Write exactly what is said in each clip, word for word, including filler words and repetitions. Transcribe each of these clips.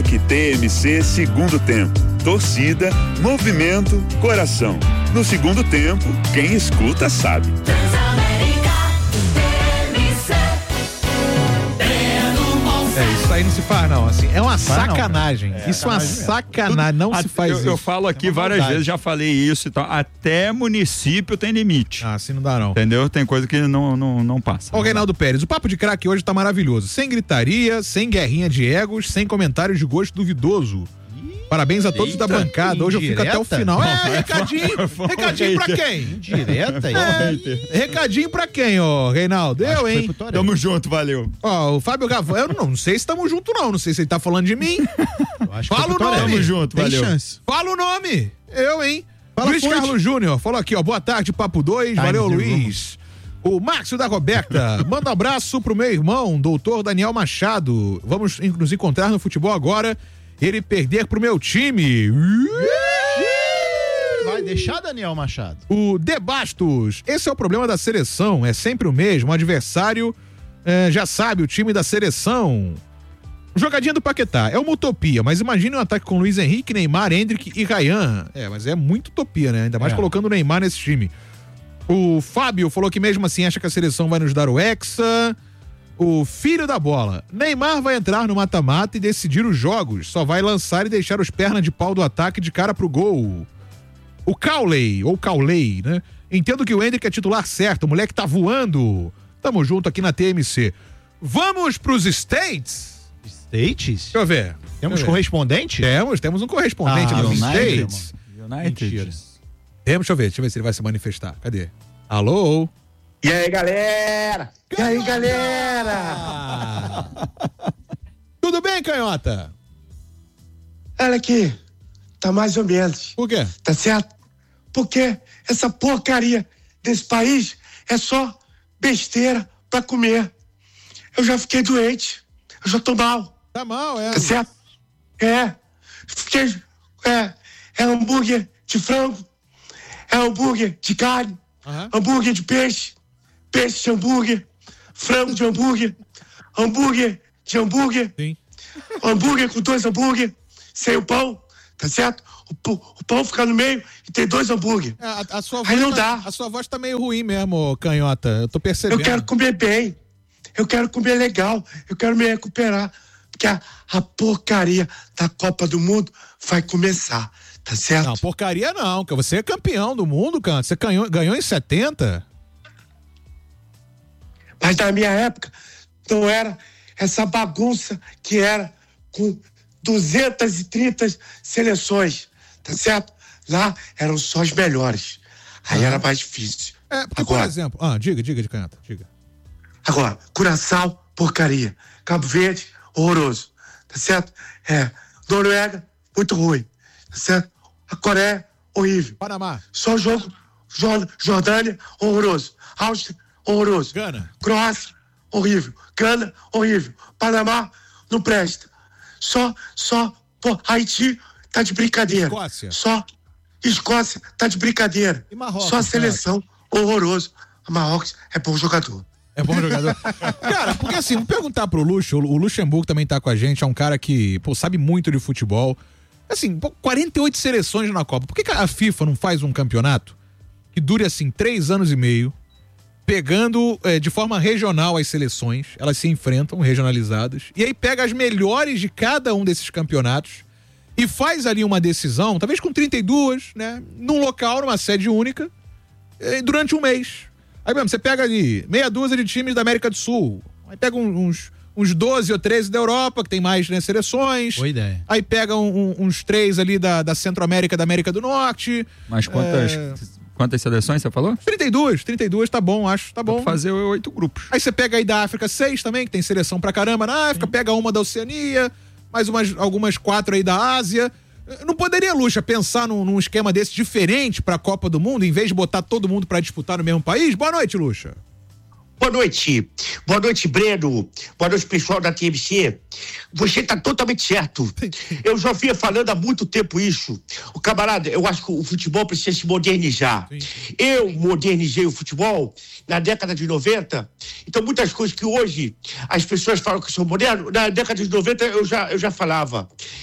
Unifique T M C Segundo Tempo. Torcida, movimento, coração. No segundo tempo, quem escuta sabe. É, isso aí não se faz, não. Assim, é uma Faz sacanagem. Não, é, isso é uma sacanagem. Não Até, se faz eu, isso. Eu falo aqui é várias maldade. vezes, já falei isso e tal. Até município tem limite. Ah, assim não dá, não. Entendeu? Tem coisa que não, não, não passa. Ó, Reinaldo Pérez, o Papo de Craque hoje tá maravilhoso. Sem gritaria, sem guerrinha de egos, sem comentários de gosto duvidoso. Parabéns a todos Eita, da bancada. Hoje eu fico até o indireta? final. É, recadinho. Recadinho pra quem? Direta aí. É, recadinho pra quem, ó, Reinaldo? Eu, hein? Tamo junto, valeu. Ó, o Fábio Gavão, eu não, não sei se tamo junto, não. Não sei se ele tá falando de mim. Fala o nome. Tamo junto, Tem valeu. chance. Fala o nome. Eu, hein? Fala, Luiz fonte. Carlos Júnior falou aqui, ó. Boa tarde, Papo dois. Time Valeu, zero. Luiz. O Márcio da Roberta. Manda um abraço pro meu irmão, doutor Daniel Machado. Vamos nos encontrar no futebol agora. Ele perder pro meu time. Vai deixar Daniel Machado. O De Bastos. Esse é o problema da seleção. É sempre o mesmo. O adversário é, já sabe o time da seleção. Jogadinha do Paquetá. É uma utopia, mas imagine um ataque com Luiz Henrique, Neymar, Endrick e Ryan. É, mas é muito utopia, né? Ainda mais É. colocando o Neymar nesse time. O Fábio falou que mesmo assim acha que a seleção vai nos dar o Hexa. O filho da bola. Neymar vai entrar no mata-mata e decidir os jogos. Só vai lançar e deixar os pernas de pau do ataque de cara pro gol. O Cowley, ou Cowley, né? Entendo que o Endrick é titular certo. O moleque tá voando. Tamo junto aqui na T M C. Vamos pros States? States? Deixa eu ver. Temos Deixa eu ver. correspondente? Temos, temos um correspondente Ah, nos United. States. United. Mentira. Temos, deixa eu ver, deixa eu ver se ele vai se manifestar. Cadê? Alô? E aí, galera? E aí, galera? Tudo bem, Canhota? Olha aqui, tá mais ou menos, Por quê? tá certo? Porque essa porcaria desse país é só besteira pra comer. Eu já fiquei doente, eu já tô mal, Tá mal, é. tá certo? É, fiquei, é, é hambúrguer de frango, é hambúrguer de carne, Aham. hambúrguer de peixe, peixe de hambúrguer, frango de hambúrguer, hambúrguer de hambúrguer, Sim. hambúrguer com dois hambúrguer, sem o pão, tá certo? O, pão- o pão fica no meio e tem dois hambúrguer. É, A, a sua Aí voz não tá, dá. A sua voz tá meio ruim mesmo, Canhota. Eu tô percebendo. Eu quero comer bem, eu quero comer legal, eu quero me recuperar, porque a, a porcaria da Copa do Mundo vai começar, tá certo? Não, porcaria não, cara. Você é campeão do mundo, cara. Você ganhou, ganhou em setenta. Mas na minha época não era essa bagunça que era com duzentas e trinta seleções, tá certo? Lá eram só os melhores. Aí era mais difícil. É, porque, por Agora, exemplo... Ah, diga, diga de Canhota, diga. agora, Curaçao, porcaria. Cabo Verde, horroroso, tá certo? É, Noruega, muito ruim, tá certo? A Coreia, horrível. Panamá, Só jogo, Jor- Jordânia, horroroso. Áustria, horroroso. Gana. Croácia, horrível. Gana, horrível. Panamá, não presta. Só, só, pô, Haiti tá de brincadeira. Escócia. Só, Escócia tá de brincadeira. E Marrocos, Só a seleção, horroroso. A Marrocos é bom jogador. É bom jogador. Cara, porque assim, vou perguntar pro Luxo, o Luxemburgo também tá com a gente, é um cara que, pô, sabe muito de futebol. Assim, pô, quarenta e oito seleções na Copa. Por que que a FIFA não faz um campeonato que dure, assim, três anos e meio, pegando eh, de forma regional as seleções, elas se enfrentam, regionalizadas, e aí pega as melhores de cada um desses campeonatos e faz ali uma decisão, talvez com trinta e duas, né, num local, numa sede única, eh, durante um mês. Aí mesmo, você pega ali meia dúzia de times da América do Sul, aí pega um- uns, uns doze ou treze da Europa, que tem mais, né, seleções. Boa ideia. Aí pega um- um- uns três ali da, da Centro-América, da América do Norte. Mas quantas, É. quantas seleções você falou? trinta e duas, trinta e duas, tá bom, acho, tá Vou bom. fazer oito grupos. Aí você pega aí da África seis também, que tem seleção pra caramba na África, pega uma da Oceania, mais umas, algumas quatro aí da Ásia. Não poderia, Luxa, pensar num, num esquema desse diferente pra Copa do Mundo, em vez de botar todo mundo pra disputar no mesmo país? Boa noite, Luxa. Boa noite. Boa noite, Breno. Boa noite, pessoal da T M C. Você está totalmente certo. Eu já vinha falando há muito tempo isso. O camarada, eu acho que o futebol precisa se modernizar. Sim. Eu modernizei o futebol na década de noventa. Então, muitas coisas que hoje as pessoas falam que são moderno, na década de noventa eu já, eu já falava.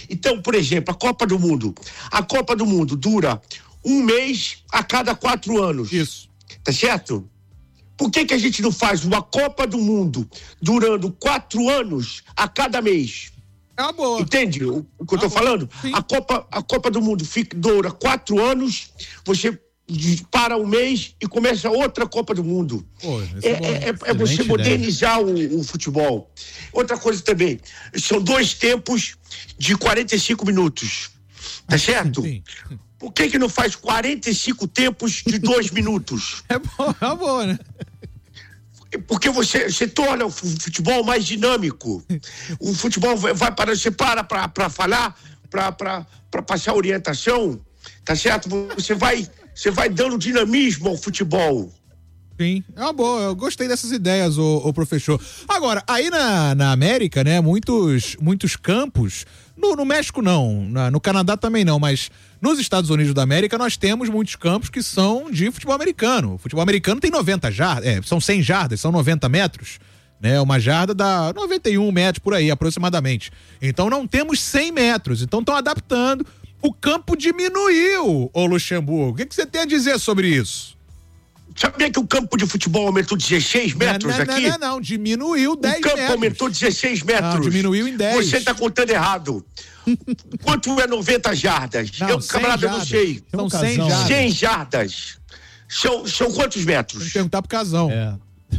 Então, por exemplo, a Copa do Mundo. A Copa do Mundo dura um mês a cada quatro anos. Isso. Tá certo? Por que que a gente não faz uma Copa do Mundo durando quatro anos a cada mês? É uma boa. Entende o, o que eu tô falando? Sim. A Copa, a Copa do Mundo fica, dura quatro anos, você para um mês e começa outra Copa do Mundo. Pô, é, é, é, é você modernizar o, o futebol. Outra coisa também, são dois tempos de quarenta e cinco minutos. Tá certo? Sim. Por que que não faz quarenta e cinco tempos de dois minutos? É bom, é boa, né? Porque você, você torna o futebol mais dinâmico. O futebol vai, vai para, você para para falar, para passar orientação, tá certo? Você vai, você vai dando dinamismo ao futebol. Sim, é uma boa, eu gostei dessas ideias, ô, ô professor. Agora, aí na, na América, né, muitos, muitos campos, no, no México não, na, no Canadá também não, mas nos Estados Unidos da América nós temos muitos campos que são de futebol americano. O futebol americano tem noventa jardas, é, são cem jardas, são noventa metros, né, uma jarda dá noventa e um metros por aí, aproximadamente. Então não temos cem metros, então estão adaptando, o campo diminuiu, ô Luxemburgo. O que, que você tem a dizer sobre isso? Sabia que o campo de futebol aumentou dezesseis metros não, não, aqui? Não, não, não, diminuiu dez metros. O campo aumentou dezesseis metros. Não, diminuiu em dez. Você está contando errado. Quanto é noventa jardas? Não, Eu, camarada, jardas. não sei. São um cem casão. jardas. cem jardas. São, são quantos metros? Tem que perguntar pro Casão. É.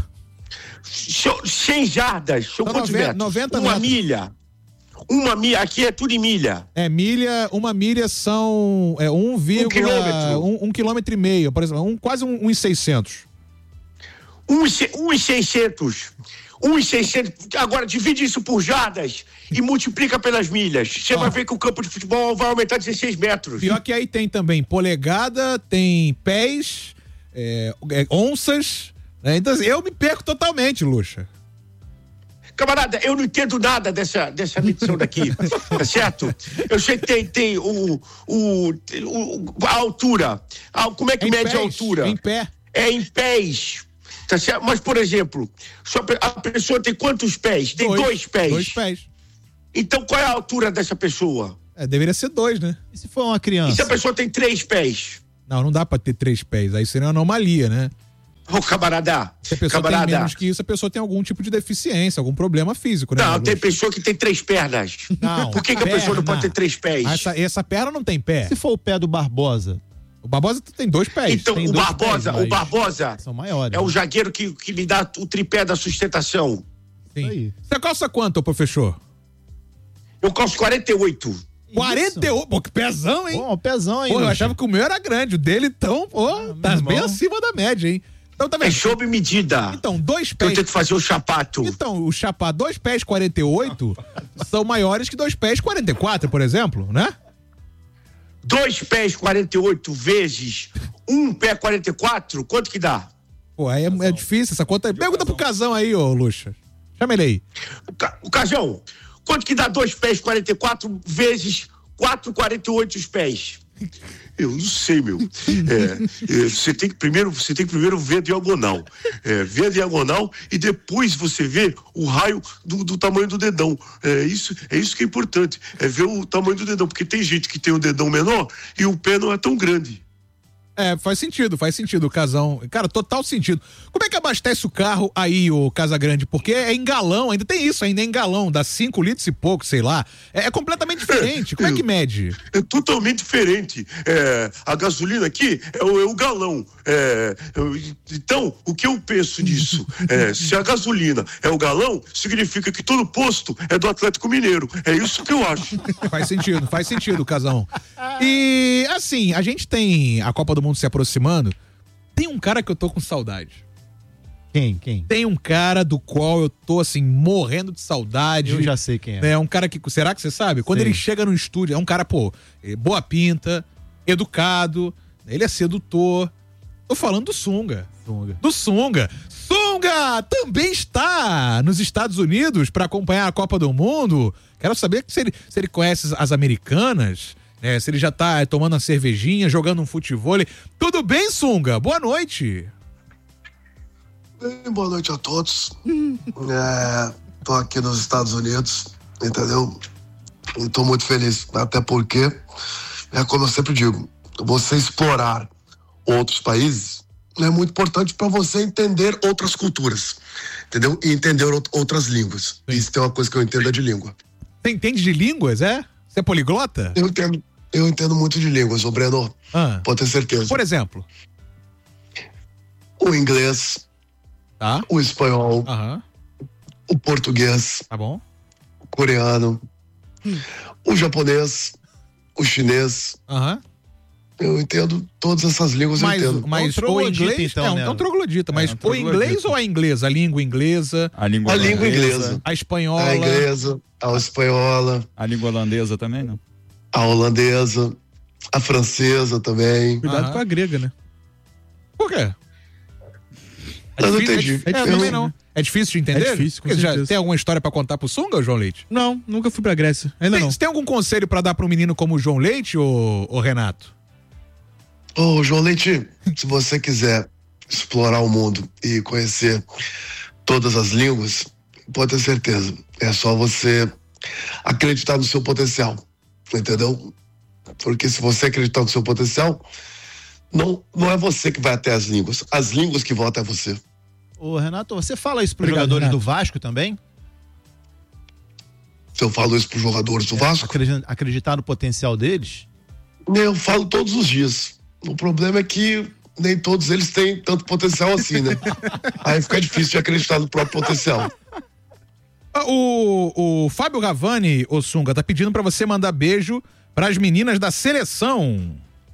São cem jardas. São São quantos noventa, metros? noventa Uma metros. milha. Uma milha. Aqui é tudo em milha. É, milha, uma milha são é, um vírgula... Um quilômetro. Um, um quilômetro e meio, por exemplo, um, quase um, um e seiscentos. Um e seiscentos. Um e seiscentos. Agora, divide isso por jardas e multiplica pelas milhas. Você Ó. vai ver que o campo de futebol vai aumentar dezesseis metros. Pior que aí tem também polegada, tem pés, é, é, onças, né? Então assim, eu me perco totalmente, Luxa. Camarada, eu não entendo nada dessa, dessa medição daqui, tá certo? Eu sei que tem, tem o, o, o, a altura. A, como é que Em mede pés, a altura? em pé. É em pés. Tá certo? Mas, por exemplo, só a pessoa tem quantos pés? Tem dois, dois pés. Dois pés. Então, qual é a altura dessa pessoa? É, deveria ser dois, né? E se for uma E criança? se a pessoa tem três pés? Não, não dá pra ter três pés, aí seria uma anomalia, né? Ô, camarada, Se a pessoa camarada. tem menos que isso, a pessoa tem algum tipo de deficiência, algum problema físico, né? Não, Luxa? tem pessoa que tem três pernas. Não, Por que, que a pessoa não perna. pode ter três pés? Ah, Essa, essa perna não tem pé. Se for o pé do Barbosa? O Barbosa tem dois pés. Então, tem o dois Barbosa, pés, o mas- Barbosa São maiores. é o né? zagueiro que, que lhe dá o tripé da sustentação. Sim. aí. Você calça quanto, ô professor? Eu calço quarenta e oito. quarenta e oito, pô, que pesão, hein? Pô, um pezão aí. Pô, eu Luxa. achava que o meu era grande, o dele, então, pô, tá meu bem irmão. acima da média, hein? Então, tá É vendo? sob medida. Então, dois Que eu pés. tento fazer o chapato. Então, o chapá, dois pés quarenta e oito são maiores que dois pés quarenta e quatro, por exemplo, né? Dois pés quarenta e oito vezes um pé quarenta e quatro, quanto que dá? Pô, aí é, é difícil essa conta. Pergunta pro Casão aí, ô Luxa. Chama ele aí. O, ca... o Cajão, quanto que dá dois pés quarenta e quatro vezes quatro quarenta e oito os pés? Eu não sei, meu. É, é, você tem que primeiro, você tem que primeiro ver a diagonal. É, ver a diagonal e depois você vê o raio do, do tamanho do dedão. É isso, é isso que é importante. É ver o tamanho do dedão, porque tem gente que tem um dedão menor e o pé não é tão grande. É, faz sentido, faz sentido o Casão. Cara, total sentido. Como é que abastece o carro aí, o Casagrande? Porque é em galão, ainda tem isso, ainda é em galão, dá cinco litros e pouco, sei lá. É, é completamente diferente. Como é que mede? É totalmente diferente. É, a gasolina aqui é o, é o galão. É, eu- então, o que eu penso disso? É, se a gasolina é o galão, significa que todo posto é do Atlético Mineiro. É isso que eu acho. Faz sentido, faz sentido, Casão. E, assim, a gente tem a Copa do Mundo se aproximando. Tem um cara que eu tô com saudade. Quem? Quem? Tem um cara do qual eu tô, assim, morrendo de saudade. Eu já sei quem é. É um cara que, será que você sabe? Quando Sei. ele chega no estúdio, é um cara, pô, eh, boa pinta, educado, ele é sedutor. Tô falando do Sunga. Dunga. Do Sunga. Sunga também está nos Estados Unidos para acompanhar a Copa do Mundo. Quero saber se ele, se ele conhece as americanas, né? Se ele já tá tomando uma cervejinha, jogando um futevôlei. Tudo bem, Sunga? Boa noite. Bem, boa noite a todos. É, tô aqui nos Estados Unidos, entendeu? Estou muito feliz, até porque, é como eu sempre digo, você explorar outros países é muito importante para você entender outras culturas, entendeu? E entender outras línguas. Sim. Isso tem uma coisa que eu entendo é de língua. Você entende de línguas, é? Você é poliglota? Eu entendo, eu entendo muito de línguas, ô Breno. Ah. Pode ter certeza. Por exemplo? O inglês, tá. O espanhol, Aham. o português, tá bom. o coreano, hum. o japonês, o chinês. Aham. Eu entendo todas essas línguas, mas, eu entendo. Mas é um o inglês, então, é, um, né? é um troglodita, mas é um o inglês ou a inglesa? A língua inglesa? A língua, a língua inglesa. A espanhola? A inglesa, a espanhola. A língua holandesa também, não? A holandesa, a francesa também. Cuidado Aham. com a grega, né? Por quê? É eu não entendi. É, é, eu também não. É difícil de entender? É difícil, com já certeza. tem alguma história pra contar pro Sunga, João Leite? Não, nunca fui pra Grécia. Ainda tem, não. Você tem algum conselho pra dar pra um menino como o João Leite, ou, ou Renato? Ô, João Leite, se você quiser explorar o mundo e conhecer todas as línguas, pode ter certeza. É só você acreditar no seu potencial, entendeu? Porque se você acreditar no seu potencial, não, não é você que vai até as línguas, as línguas que vão até você. Ô, Renato, você fala isso pros Obrigado, jogadores Renato. do Vasco também? Se eu falo isso para os jogadores do É, Vasco, acreditar, acreditar no potencial deles? eu falo todos os dias. O problema é que nem todos eles têm tanto potencial assim, né? Aí fica difícil de acreditar no próprio potencial. O, o Fábio Ravani, ô Sunga, tá pedindo pra você mandar beijo pras meninas da seleção.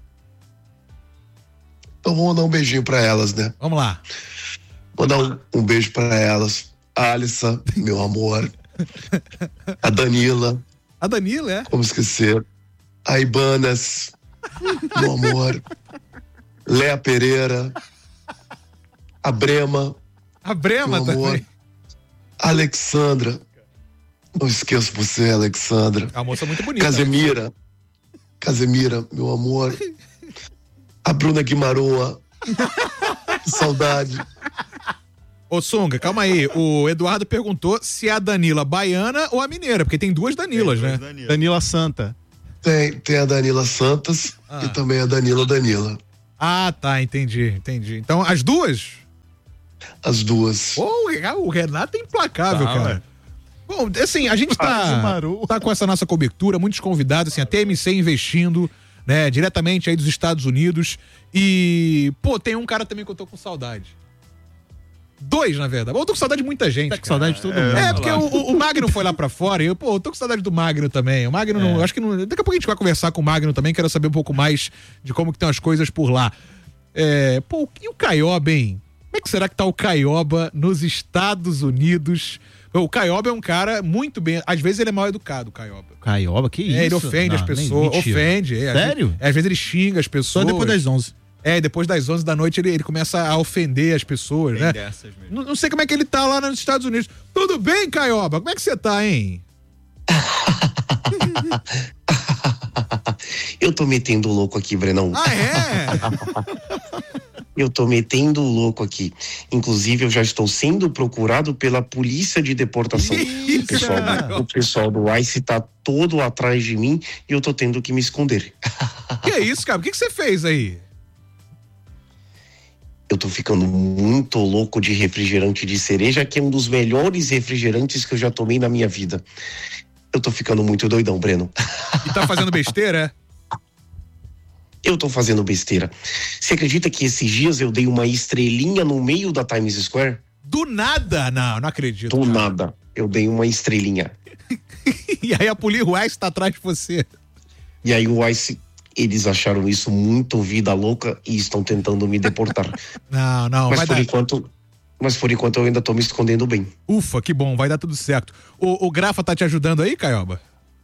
Então vamos mandar um beijinho pra elas, né? Vamos lá. Mandar um, um beijo pra elas. A Alissa, meu amor. A Danila. A Danila, é? Como esquecer? A Ibanas, meu amor. Léa Pereira. A Brema. A Brema meu amor. também. A Alexandra. Não esqueço você, Alexandra. É uma moça muito bonita. Casemira. Casemira, meu amor. A Bruna Guimarães. Que saudade. Ô Sunga, calma aí. O Eduardo perguntou se é a Danila baiana ou a mineira, porque tem duas Danilas, Tem né? duas Danila. Danila Santa. Tem, tem a Danila Santos Ah. e também a Danila Danila. Ah, tá, entendi, entendi. Então, as duas? As duas. Pô, o Renato é implacável, Tá, cara. ué. Bom, assim, a gente tá, Guimarães. tá com essa nossa cobertura, muitos convidados, assim, a T M C investindo, né, diretamente aí dos Estados Unidos. E, pô, tem um cara também que eu tô com saudade. Dois, na verdade. Eu tô com saudade de muita gente. Tá com cara. saudade de todo mundo. É, porque o, o Magno foi lá pra fora e eu, pô, eu tô com saudade do Magno também. O Magno, não, acho que não, daqui a pouco a gente vai conversar com o Magno também, quero saber um pouco mais de como que estão as coisas por lá. É, pô, e o Caioba, hein? Como é que será que tá o Caioba nos Estados Unidos? O Caioba é um cara muito bem, às vezes ele é mal educado, o Caioba. Caioba, que isso? É, ele ofende Não, as nem- pessoas, mentira. ofende. É, às Sério? vezes- é, às vezes ele xinga as pessoas. Só depois das onze. É, depois das onze da noite ele, ele começa a ofender as pessoas, Tem né? dessas mesmo. Não, não sei como é que ele tá lá nos Estados Unidos. Tudo bem, Caioba? Como é que você tá, hein? Eu tô metendo o louco aqui, Brenão. Ah, é? Eu tô metendo o louco aqui. Inclusive, eu já estou sendo procurado pela polícia de deportação. Isso, O pessoal, cara. o pessoal do ICE tá todo atrás de mim e eu tô tendo que me esconder. Que é isso, cara? O que, que você fez aí? Eu tô ficando muito louco de refrigerante de cereja, que é um dos melhores refrigerantes que eu já tomei na minha vida. Eu tô ficando muito doidão, Breno. E tá fazendo besteira, é? Eu tô fazendo besteira. Você acredita que esses dias eu dei uma estrelinha no meio da Times Square? Do nada? Não, não acredito. Do cara. nada. Eu dei uma estrelinha. E aí a polícia o Ice tá atrás de você. E aí o ICE, eles acharam isso muito vida louca e estão tentando me deportar. Não, não, mas vai por dar. enquanto, mas por enquanto eu ainda tô me escondendo bem. Ufa, que bom, vai dar tudo certo. O, o Grafa tá te ajudando aí, Caioba?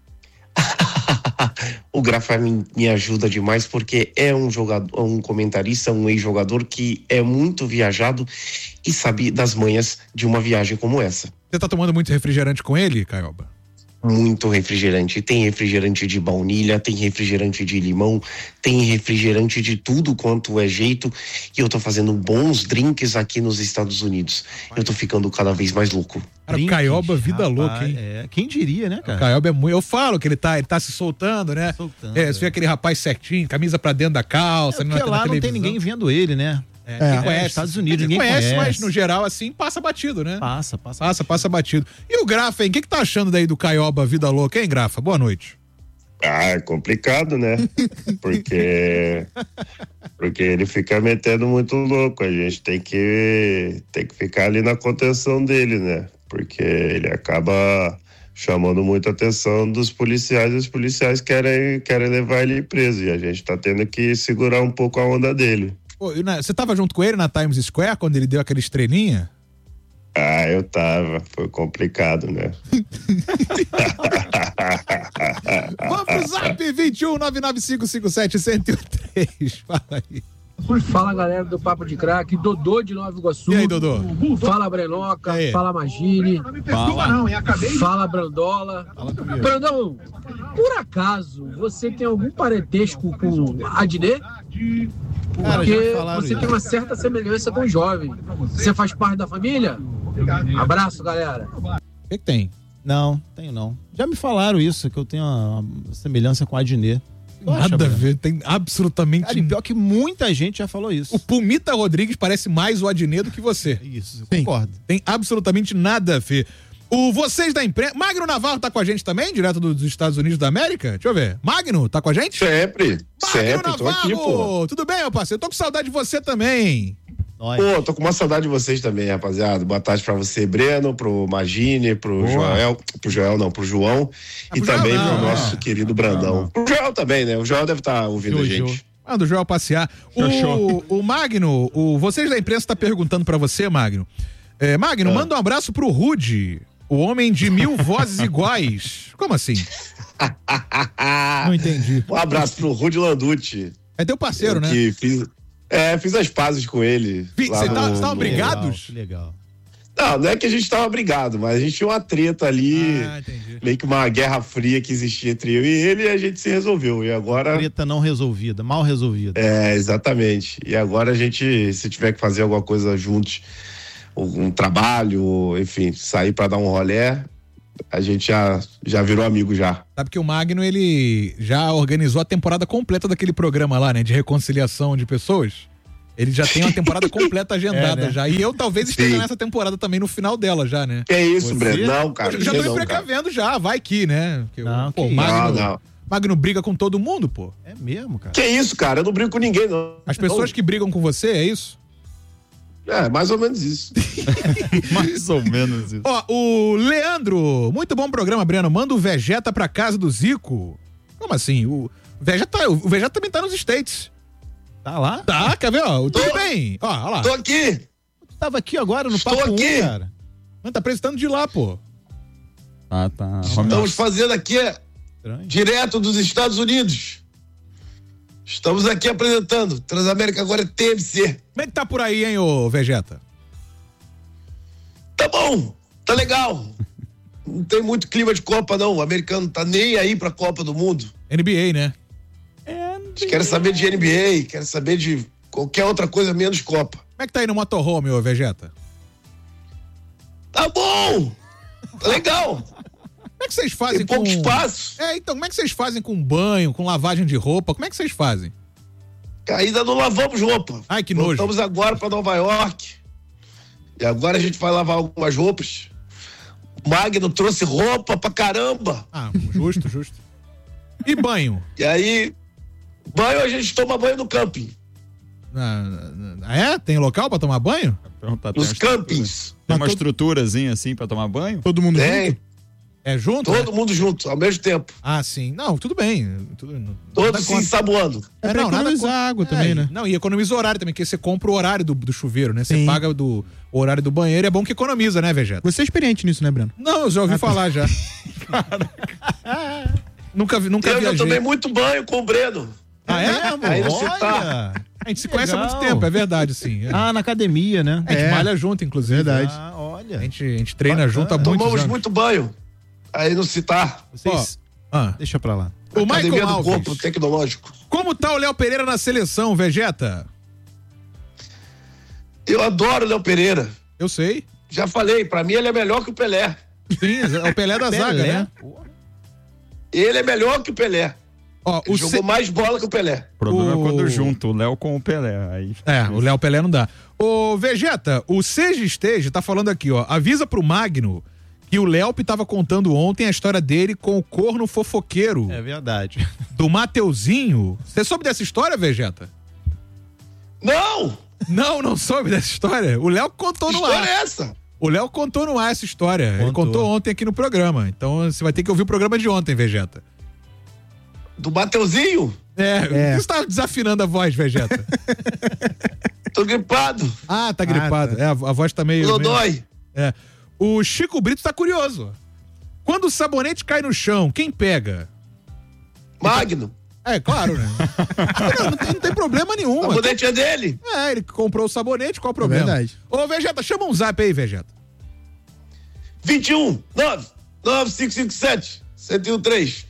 O Grafa me, me ajuda demais porque é um jogador, um comentarista, um ex-jogador que é muito viajado e sabe das manhas de uma viagem como essa. Você tá tomando muito refrigerante com ele, Caioba? muito refrigerante. Tem refrigerante de baunilha, tem refrigerante de limão, tem refrigerante de tudo quanto é jeito. E eu tô fazendo bons drinks aqui nos Estados Unidos. Eu tô ficando cada vez mais louco. Cara, o Caioba, vida Rapaz, louca, hein? É, quem diria, né, cara? O Caioba é muito. Eu falo que ele tá, ele tá se soltando, né? Soltando, é, você vê aquele rapaz certinho, camisa pra dentro da calça, É, na, porque na lá não tem televisão. ninguém vendo ele, né? É, É, ninguém conhece. Estados Unidos, ninguém ninguém conhece, conhece. mas no geral, assim, passa batido, né? Passa, passa. Passa, passa batido. E o Grafa, hein? O que, que tá achando daí do Caioba, vida louca, hein, Grafa? Boa noite. Ah, é complicado, né? Porque porque ele fica metendo muito louco. A gente tem que tem que ficar ali na contenção dele, né? Porque ele acaba chamando muita atenção dos policiais e os policiais querem, querem levar ele preso. E a gente tá tendo que segurar um pouco a onda dele. Pô, e na- você tava junto com ele na Times Square quando ele deu aquela estrelinha? Ah, eu tava. Foi complicado, né? Vamos pro zap vinte e um, nove nove cinco cinco sete, um zero três. Fala aí. Fala, galera do Papo de Craque, Dodô de Nova Iguaçu. E aí, Dodô? Fala, Brenoca. E aí? Fala, Magine. Fala. Fala, Brandola. Brandão, por acaso você tem algum parentesco com Adnet? Cara, Porque já falaram você isso. tem uma certa semelhança com o jovem. Você faz parte da família? Abraço, galera. O que, que tem? Não, tenho não. Já me falaram isso, que eu tenho uma semelhança com a Adnet. Tu acha, Nada a Breno? ver, tem absolutamente. Cara, e pior que muita gente já falou isso. O Pumita Rodrigues parece mais o Adnet do que você. Isso, eu concordo. Tem absolutamente nada a ver. O Vocês da Imprensa. Magno Navarro tá com a gente também, direto do- dos Estados Unidos da América? Deixa eu ver. Magno, tá com a gente? Sempre, Magno sempre, tô aqui, pô. Navarro! Tudo bem, meu parceiro? Tô com saudade de você também. Nós. Pô, tô com uma saudade de vocês também, rapaziada. Boa tarde pra você, Breno, pro Magine, pro Joel, pro Joel não, pro João Ah, e pro também Joel não, pro é. nosso querido Brandão. Pro Joel também, né? O Joel deve estar ouvindo a gente. Manda o Joel passear. O, o Magno, o Vocês da Imprensa tá perguntando pra você, Magno. É, Magno, Ah. manda um abraço pro Rude, o homem de mil vozes iguais. Como assim? Não entendi. Um abraço pro Rudy Landucci. É teu parceiro, Eu né? Que fiz, é, fiz as pazes com ele. Fi- lá cê tá- no- cê tava no- brigados? Que legal. Não, não é que a gente tava brigado, mas a gente tinha uma treta ali, Ah, entendi. meio que uma guerra fria que existia entre eu e ele, e a gente se resolveu. E agora. Treta não resolvida, mal resolvida. É, exatamente. E agora a gente, se tiver que fazer alguma coisa juntos, um trabalho, enfim, sair pra dar um rolé, a gente já, já virou amigo já. Sabe que o Magno, ele já organizou a temporada completa daquele programa lá, né? De reconciliação de pessoas. Ele já tem uma temporada completa agendada É, né? já. E eu talvez esteja Sim. nessa temporada também, no final dela já, né? Que é isso, Você? Breno? Não, cara. Eu já tô não, me cara. precavendo já, vai que, né? Porque, Não, pô, que o Magno, Não, não. Magno briga com todo mundo, pô. É mesmo, cara. Que isso, cara? Eu não brigo com ninguém, não. As pessoas que brigam com você, é isso? É, mais ou menos isso. Mais ou menos isso. Ó, o Leandro, muito bom programa, Breno. Manda o Vegeta pra casa do Zico. Como assim? O Vegeta, o Vegeta também tá nos States. Tá lá? Tá, quer ver, ó? Tudo Tô. bem. Ó, ó lá. Tô aqui! Tu tava aqui agora no Estou Papo aqui. um, cara. Mas tá apresentando de lá, pô. Ah, tá. Estamos fazendo aqui Estranho. direto dos Estados Unidos. Estamos aqui apresentando. Transamérica agora é T M C. Como é que tá por aí, hein, ô Vegeta? Tá bom, tá legal. Não tem muito clima de Copa, não. O americano tá nem aí pra Copa do Mundo. N B A, né? Eles querem saber de N B A, querem saber de qualquer outra coisa menos Copa. Como é que tá aí no motorhome, ô Vegeta? Tá bom, tá legal. Como é que vocês fazem Tem com... pouco espaço. É, então, como é que vocês fazem com banho, com lavagem de roupa? Como é que vocês fazem? Ainda não lavamos roupa. Ai, que nojo. Voltamos agora pra Nova York. E agora a gente vai lavar algumas roupas. O Magno trouxe roupa pra caramba. Ah, justo, justo. E banho? E aí, banho a gente toma banho no camping. Ah, ah, é? Tem local pra tomar banho? Perguntar, tem Nos uma estrutura- campings. Tem uma Mas todo- estruturazinha assim pra tomar banho? Todo mundo Tem. junto? É junto? Todo né? mundo junto, ao mesmo tempo. Ah, sim. Não, tudo bem. Tudo, nada Todos se contra. ensaboando. É, pra não, nada economizar contra. água É, também, né? Não, e economiza o horário também, porque você compra o horário do, do chuveiro, né? Você Sim. paga do o horário do banheiro, é bom que economiza, né, Vegeta? Você é experiente nisso, né, Breno? Não, eu já ouvi falar já. nunca vi, nunca Eu já viajei. tomei muito banho com o Breno. Ah, é? Aí você Olha! tá. A gente se Que conhece há legal. muito tempo, é verdade, sim. É. Ah, na academia, né? A gente malha junto, inclusive. Verdade. A Ah, olha. gente, a gente treina Bacana. junto há muitos Tomamos anos. muito banho. aí não citar. Vocês... Ah. Deixa pra lá. O Academia Michael do Alves. Corpo Tecnológico. Como tá o Léo Pereira na seleção, Vegeta? Eu adoro o Léo Pereira. Eu sei. Já falei, pra mim ele é melhor que o Pelé. Sim, é o Pelé da Pelé? zaga, né? Ele é melhor que o Pelé. Ó, Ele o jogou C... mais bola que o Pelé. O problema O- é quando junto o Léo com o Pelé. Aí... É, o Léo Pelé não dá. Ô, Vegeta, o Seja Esteja tá falando aqui, ó. Avisa pro Magno que o Léo tava contando ontem a história dele com o corno fofoqueiro É verdade. do Mateuzinho. Você soube dessa história, Vegeta? Não! Não, não soube dessa história. O Léo contou Que no história ar. é essa? O Léo contou no ar essa história. Ele Contou. contou ontem aqui no programa. Então você vai ter que ouvir o programa de ontem, Vegeta. Do Mateuzinho? É, você tá desafinando a voz, Vegeta. Tô gripado. Ah, tá gripado. Ah, tá. É, a, a voz tá meio... meio... Lodói. É. O Chico Brito tá curioso. Quando o sabonete cai no chão, quem pega? Magno. É, claro, né? não, não, tem, não tem problema nenhum. O sabonete é dele. É, ele comprou o sabonete, qual o problema? verdade. Ô, Vegeta, chama um zap aí, Vegeta. vinte e um, nove, nove cinco cinco sete, um zero um três.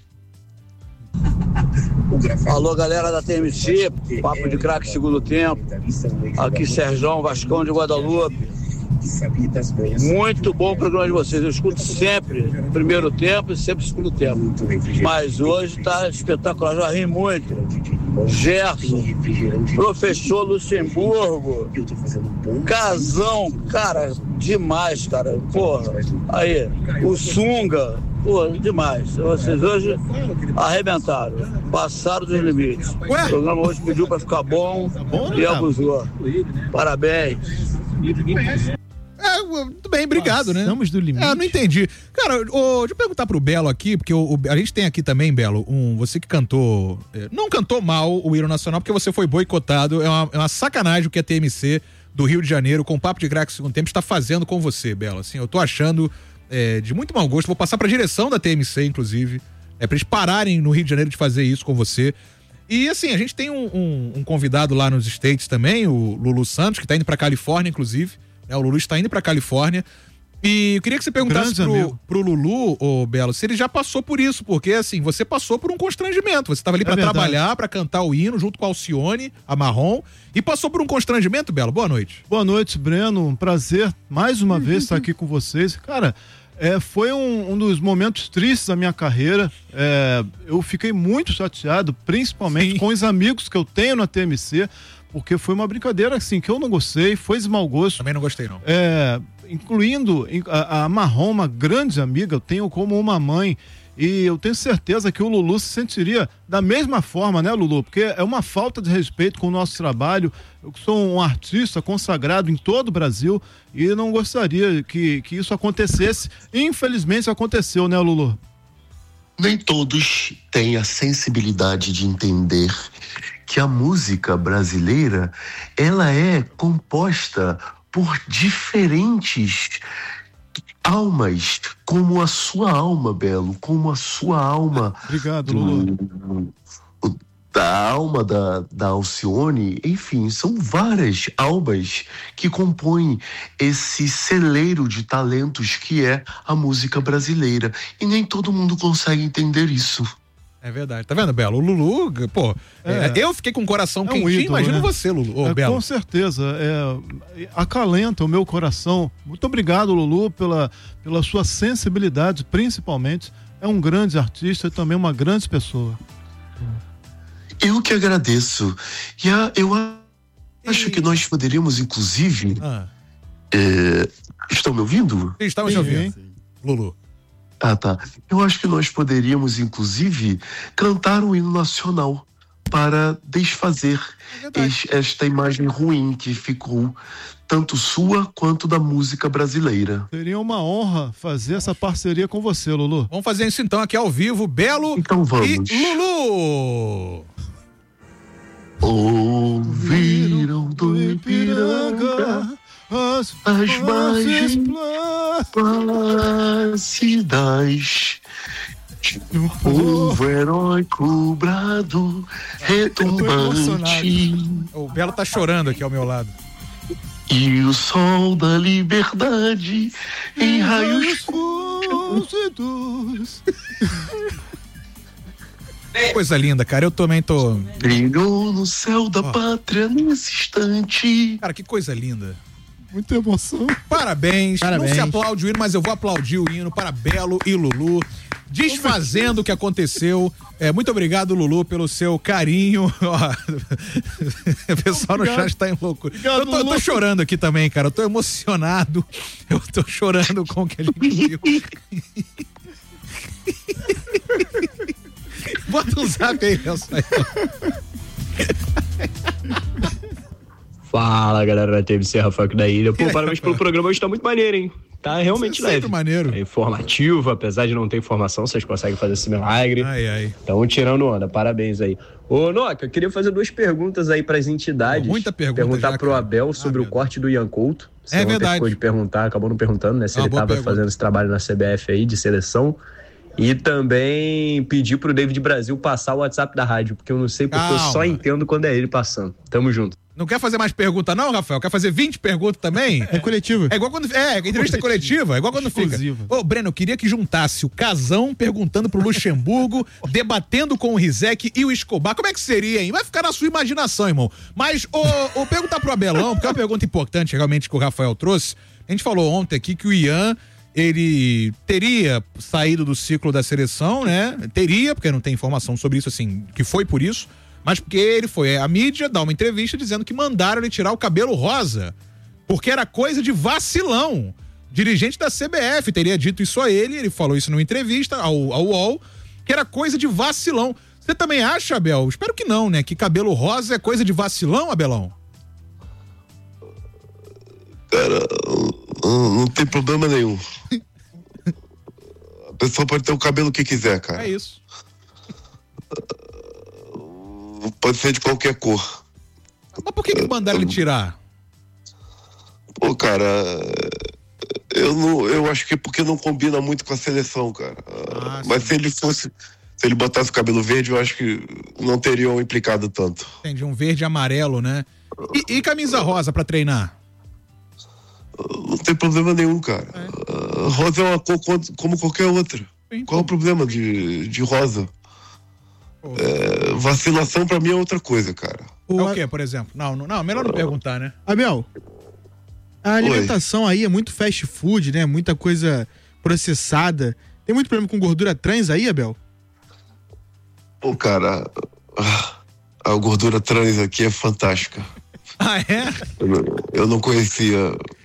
Alô, galera da T M C, Papo de Craque Segundo Tempo. Aqui Serjão Vascão de Guadalupe. Muito bom o programa de vocês. Eu escuto sempre no primeiro tempo e sempre no segundo tempo. Mas hoje tá espetacular, já ri muito. Gerson, professor Luxemburgo, Casão, cara, demais, cara. Porra, aí, o Sunga, pô, demais. Vocês hoje arrebentaram, passaram dos limites. Ué? O programa hoje pediu pra ficar bom e abusou. Parabéns. É, muito bem, obrigado, né? Passamos do limite. É, não entendi. Cara, ô, deixa eu perguntar pro Belo aqui, porque o, o- a gente tem aqui também, Belo, um, você que cantou, é, não cantou mal o hino nacional, porque você foi boicotado, é uma, é uma sacanagem o que a T M C do Rio de Janeiro, com o Papo de Craque Segundo Tempo, está fazendo com você, Belo. Assim, eu tô achando é, de muito mau gosto, vou passar pra direção da T M C, inclusive, é, pra eles pararem no Rio de Janeiro de fazer isso com você. E assim, a gente tem um, um- um convidado lá nos States também, o Lulu Santos, que tá indo pra Califórnia, inclusive. É, o Lulu está indo pra Califórnia. E eu queria que você perguntasse Grande pro, amigo. pro Lulu, ô Belo, se ele já passou por isso, porque assim, você passou por um constrangimento. Você estava ali pra verdade. trabalhar, pra cantar o hino junto com a Alcione, a Marrom, e passou por um constrangimento, Belo. Boa noite. Boa noite, Breno. Um prazer mais uma vez estar aqui com vocês. Cara, é, foi um, um dos momentos tristes da minha carreira. É, eu fiquei muito chateado, principalmente Sim. com os amigos que eu tenho na T M C, porque foi uma brincadeira assim que eu não gostei, foi de mau gosto. Também não gostei, não. É, incluindo a, a Marrom, uma grande amiga, eu tenho como uma mãe. E eu tenho certeza que o Lulu se sentiria da mesma forma, né, Lulu? Porque é uma falta de respeito com o nosso trabalho. Eu sou um artista consagrado em todo o Brasil e não gostaria que, que isso acontecesse. Infelizmente aconteceu, né, Lulu? Nem todos têm a sensibilidade de entender que a música brasileira, ela é composta por diferentes almas, como a sua alma, Belo, como a sua alma. Obrigado, Lulu. do- da alma da, da Alcione, enfim, são várias almas que compõem esse celeiro de talentos que é a música brasileira. E nem todo mundo consegue entender isso. É verdade. Tá vendo, Belo? O Lulu, pô, É. é, eu fiquei com o coração É um quentinho, ídolo, imagina né? você, Lulu. Ô, É, Belo. com certeza, é, acalenta o meu coração. Muito obrigado, Lulu, pela, pela sua sensibilidade, principalmente. É um grande artista e também uma grande pessoa. Eu que agradeço. E a, eu acho que nós poderíamos, inclusive. Ah, é, estão me ouvindo? vocês estavam te Sim, ouvindo, hein? Lulu. Ah, tá. Eu acho que nós poderíamos, inclusive, cantar o hino nacional para desfazer es- esta imagem ruim que ficou, tanto sua quanto da música brasileira. Seria uma honra fazer essa parceria com você, Lulu. Vamos fazer isso então aqui ao vivo, Belo Então vamos. e Lulu. Ouviram do Ipiranga as, as margens plácidas plácidas de um povo heróico, brado, retumbante. O Belo tá chorando aqui ao meu lado. E o sol da liberdade em raios não seduz. Coisa linda, cara. Eu também tô. Brilhou no céu da Ó. pátria nesse instante. Cara, que coisa linda. Muita emoção. Parabéns. Parabéns. Não se aplaude o hino, mas eu vou aplaudir o hino para Belo e Lulu. Desfazendo o que aconteceu. É, muito obrigado, Lulu, pelo seu carinho. Ó, o pessoal no chat tá em loucura. Eu tô, eu tô chorando aqui também, cara. Eu tô emocionado. Eu tô chorando com o que a gente viu. Bota um zap aí, Rafael. Fala, galera da T V C, Rafael aqui da Ilha. Pô, parabéns pelo programa, hoje tá muito maneiro, hein? Tá realmente leve. Maneiro. É informativo, apesar de não ter informação, vocês conseguem fazer esse milagre. Ai, ai. Então, tirando onda, parabéns aí. Ô, Noca, eu queria fazer duas perguntas aí pras entidades. Pô, muita pergunta Perguntar já, pro cara. Abel sobre Ah, o corte do Ian Couto. Você É ontem verdade. ficou de perguntar, acabou não perguntando, né? Se Ah, ele boa tava pergunta. fazendo esse trabalho na C B F aí, de seleção. E também pedir pro David Brasil passar o WhatsApp da rádio, porque eu não sei porque eu Calma. só entendo quando é ele passando. Tamo junto. Não quer fazer mais pergunta, não, Rafael? Quer fazer vinte perguntas também? É coletiva. É igual quando. É, entrevista coletiva, é igual quando Exclusiva. fica. Ô, Breno, eu queria que juntasse o Casão perguntando pro Luxemburgo, debatendo com o Rizek e o Escobar. Como é que seria, hein? Vai ficar na sua imaginação, irmão. Mas, ô, ô, perguntar pro Abelão, porque é uma pergunta importante realmente que o Rafael trouxe. A gente falou ontem aqui que o Ian, ele teria saído do ciclo da seleção, né? Teria, porque não tem informação sobre isso, assim, que foi por isso. Mas porque ele foi à mídia dar uma entrevista dizendo que mandaram ele tirar o cabelo rosa, porque era coisa de vacilão. Dirigente da C B F teria dito isso a ele, ele falou isso numa entrevista ao, ao U O L, que era coisa de vacilão. Você também acha, Abel? Espero que não, né? Que cabelo rosa é coisa de vacilão, Abelão? Cara, não, não tem problema nenhum. A pessoa pode ter o cabelo que quiser, cara. É isso. Pode ser de qualquer cor. Mas por que que mandaram ele tirar? Pô, cara, eu não, eu acho que é porque não combina muito com a seleção, cara. Ah, Mas se ele fosse, se ele botasse o cabelo verde, eu acho que não teriam implicado tanto. Entendi, um verde e amarelo, né? E, e camisa rosa pra treinar? Não tem problema nenhum, cara. É. Uh, rosa é uma cor como qualquer outra. Sim. Qual é o problema de, de rosa? É, vacilação pra mim é outra coisa, cara. É o quê, por exemplo? Não, não, não melhor não perguntar, né? Abel, a alimentação aí é muito fast food, né? Muita coisa processada. Tem muito problema com gordura trans aí, Abel? Pô, cara, a gordura trans aqui é fantástica. Ah, é? Eu não, eu não conhecia